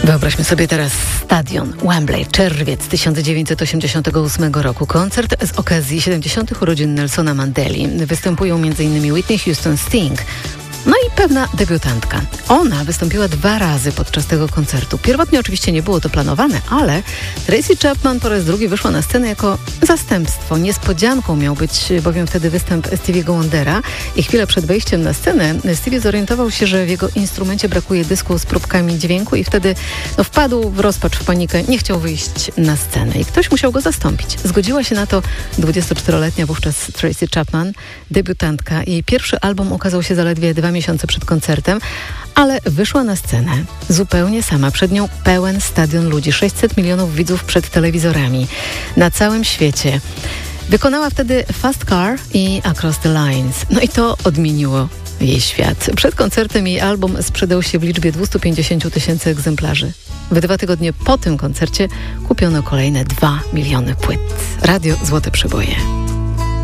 Wyobraźmy sobie teraz stadion Wembley, czerwiec 1988 roku. Koncert z okazji 70. urodzin Nelsona Mandeli. Występują m.in. Whitney Houston, Sting, no i pewna debiutantka. Ona wystąpiła 2 razy podczas tego koncertu. Pierwotnie oczywiście nie było to planowane, ale Tracy Chapman po raz drugi wyszła na scenę jako zastępstwo. Niespodzianką miał być bowiem wtedy występ Stevie'ego Wondera i chwilę przed wejściem na scenę Stevie zorientował się, że w jego instrumencie brakuje dysku z próbkami dźwięku i wtedy wpadł w rozpacz, w panikę, nie chciał wyjść na scenę i ktoś musiał go zastąpić. Zgodziła się na to 24-letnia wówczas Tracy Chapman, debiutantka. Jej pierwszy album ukazał się zaledwie 2 miesiące przed koncertem, ale wyszła na scenę zupełnie sama. Przed nią pełen stadion ludzi, 600 milionów widzów przed telewizorami na całym świecie. Wykonała wtedy Fast Car i Across the Lines. No i to odmieniło jej świat. Przed koncertem jej album sprzedał się w liczbie 250 000 egzemplarzy. W 2 tygodnie po tym koncercie kupiono kolejne 2 miliony płyt. Radio Złote Przeboje.